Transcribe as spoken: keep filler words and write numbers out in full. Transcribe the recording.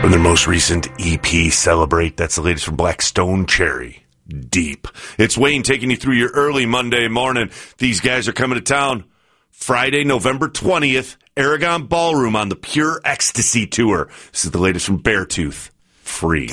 From their most recent E P, Celebrate, that's the latest from Black Stone Cherry, Deep. It's Wayne taking you through your early Monday morning. These guys are coming to town Friday, November twentieth, Aragon Ballroom on the Pure Ecstasy Tour. This is the latest from Beartooth, Free.